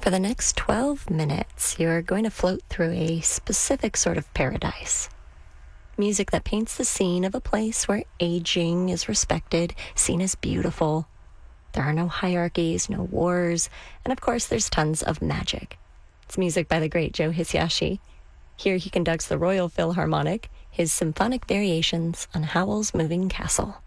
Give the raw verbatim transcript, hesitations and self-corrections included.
For the next twelve minutes, you're going to float through a specific sort of paradise. Music that paints the scene of a place where aging is respected, seen as beautiful. There are no hierarchies, no wars, and of course there's tons of magic. It's music by the great Joe Hisaishi. Here he conducts the Royal Philharmonic, his symphonic variations on Howl's Moving Castle.